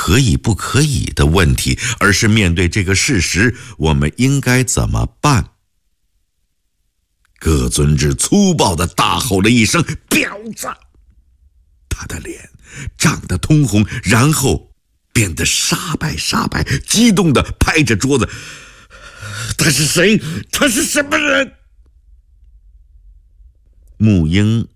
可以不可以的问题，而是面对这个事实，我们应该怎么办？葛遵志粗暴地大吼了一声：“婊子！”他的脸涨得通红，然后变得煞白，激动地拍着桌子：“他是谁？他是什么人？”沐英